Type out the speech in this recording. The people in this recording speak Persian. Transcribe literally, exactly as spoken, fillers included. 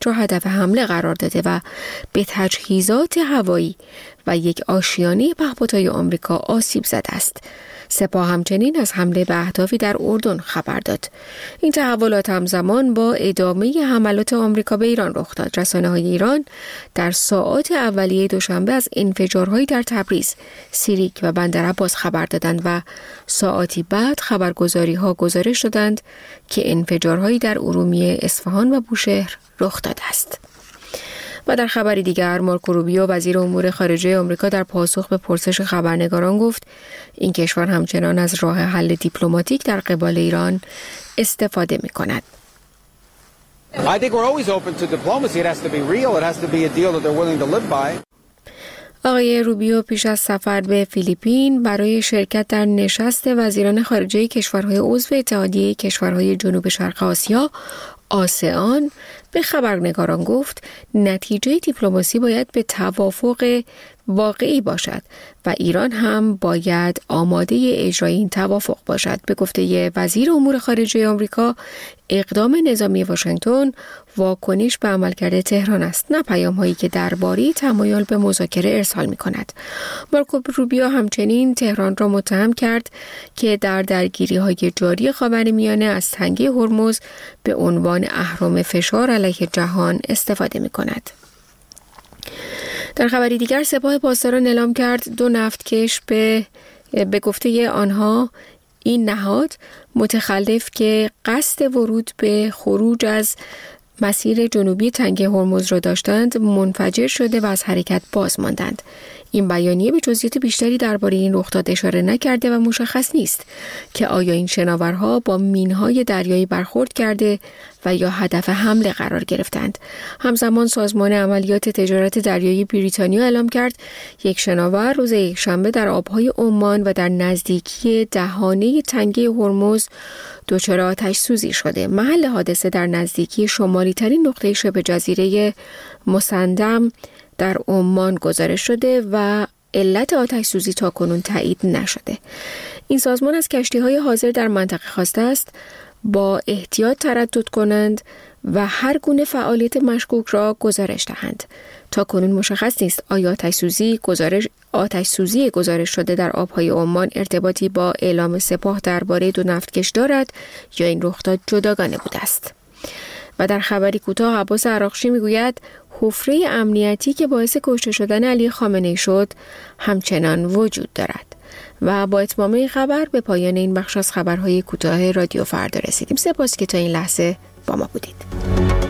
را هدف حمله قرار داده و به تجهیزات هوایی و یک آشیانه پهپادهای آمریکا آسیب زده است. سپاه همچنین از حمله به اهدافی در اردن خبر داد. این تحولات همزمان با ادامه حملات آمریکا به ایران رخ داد. رسانه‌های ایران در ساعات اولیه دوشنبه از انفجارهایی در تبریز، سیریک و بندرعباس خبر دادند و ساعاتی بعد خبرگزاری‌ها گزارش دادند که انفجارهایی در ارومیه، اصفهان و بوشهر رخ داده است. و در خبری دیگر، مارکو روبیو وزیر امور خارجه آمریکا در پاسخ به پرسش خبرنگاران گفت این کشور همچنان از راه حل دیپلماتیک در قبال ایران استفاده می‌کند. I think we're always open to diplomacy. It has to be real. It has to be a deal that they're willing to live by. آقای روبیو پیش از سفر به فیلیپین برای شرکت در نشست وزیران خارجه کشورهای عضو اتحادیه کشورهای جنوب شرق آسیا آسئان به خبرنگاران گفت نتیجه دیپلماسی باید به توافق واقعی باشد و ایران هم باید آماده اجرای این توافق باشد. به گفته وزیر امور خارجه آمریکا، اقدام نظامی واشنگتن واکنش به عملکرد تهران است، نه پیام‌هایی که درباره تمایل به مذاکره ارسال می‌کند. مارکو روبیو همچنین تهران را متهم کرد که در درگیری‌های جاری خاورمیانه از تنگه هرمز به عنوان اهرم فشار علیه جهان استفاده می‌کند. در خبری دیگر، سپاه پاسداران اعلام کرد دو نفتکش به به گفته آنها این نهاد متخلف که قصد ورود به خروج از مسیر جنوبی تنگه هرمز را داشتند منفجر شده و از حرکت باز ماندند. این بیانیه به جزئیات بیشتری درباره این رخداد اشاره نکرده و مشخص نیست که آیا این شناورها با مینهای دریایی برخورد کرده و یا هدف حمله قرار گرفتند. همزمان سازمان عملیات تجارت دریایی بریتانیا اعلام کرد یک شناور روز یکشنبه در آبهای عمان و در نزدیکی دهانه تنگه هرمز دچار آتش سوزی شده. محل حادثه در نزدیکی شمالی ترین نقطه شبه جزیره مسندم در عمان گزارش شده و علت آتش سوزی تا کنون تایید نشده. این سازمان از کشتی‌های حاضر در منطقه خواسته است با احتیاط تردد کنند و هر گونه فعالیت مشکوک را گزارش دهند. تا کنون مشخص نیست آیا آتش سوزی گزارش آتش سوزی گزارش شده در آبهای عمان ارتباطی با اعلام سپاه درباره دو نفتکش دارد یا این رخداد جداگانه بوده است. و در خبری کوتاه، عباس عراقچی میگوید حفره امنیتی که باعث کشته شدن علی خامنه‌ای شد همچنان وجود دارد. و با اتمام این خبر به پایان این بخش از خبرهای کوتاه رادیو فردا رسیدیم. سپاس که تا این لحظه با ما بودید.